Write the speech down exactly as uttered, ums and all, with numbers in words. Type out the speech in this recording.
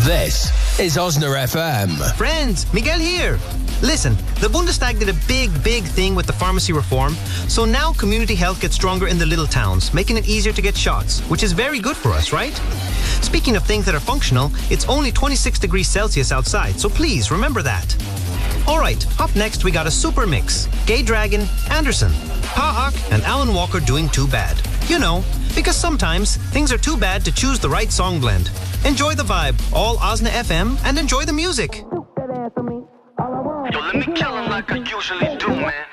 This is Osna F M. Friends, Miguel here. Listen, the Bundestag did a big, big thing with the pharmacy reform, so now community health gets stronger in the little towns, making it easier to get shots, which is very good for us, right? Speaking of things that are functional, it's only twenty-six degrees Celsius outside, so please remember that. Alright, up next we got a super mix. Gay Dragon, Anderson, Pahak and Alan Walker doing Too Bad. You know, because sometimes things are too bad to choose the right song blend. Enjoy the vibe, all Osna F M, and enjoy the music. Yo, let me kill him like I usually do, man.